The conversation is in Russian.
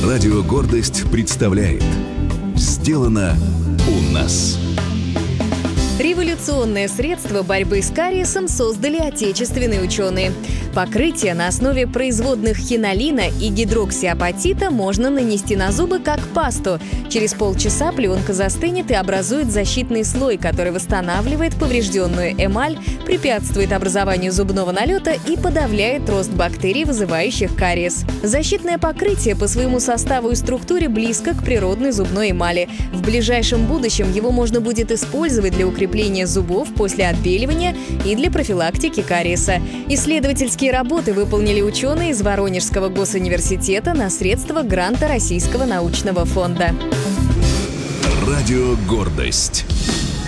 Радио «Гордость» представляет «Сделано у нас». Революционное средство борьбы с кариесом создали отечественные ученые. Покрытие на основе производных хинолина и гидроксиапатита можно нанести на зубы как пасту. Через полчаса пленка застынет и образует защитный слой, который восстанавливает поврежденную эмаль, препятствует образованию зубного налета и подавляет рост бактерий, вызывающих кариес. Защитное покрытие по своему составу и структуре близко к природной зубной эмали. В ближайшем будущем его можно будет использовать для укрепления зубов после отбеливания и для профилактики кариеса. Исследовательские работы выполнили ученые из Воронежского госуниверситета на средства гранта Российского научного фонда. Радио «Гордость».